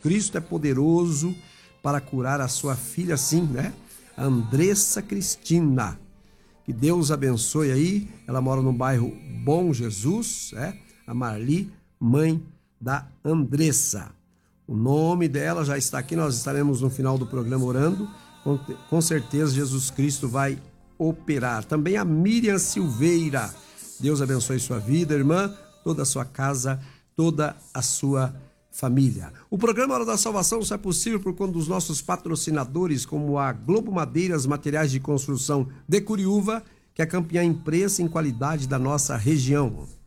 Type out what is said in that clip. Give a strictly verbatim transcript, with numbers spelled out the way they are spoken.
Cristo é poderoso para curar a sua filha, sim, né? A Andressa Cristina. Que Deus abençoe aí. Ela mora no bairro Bom Jesus, né? A Marli, mãe da Andressa. O nome dela já está aqui, nós estaremos no final do programa orando. Com, com certeza Jesus Cristo vai operar. Também a Miriam Silveira. Deus abençoe sua vida, irmã, toda a sua casa, toda a sua família. O programa Hora da Salvação só é possível por conta dos nossos patrocinadores, como a Globo Madeiras, materiais de construção de Curiúva, que é campeã em preço e em qualidade da nossa região.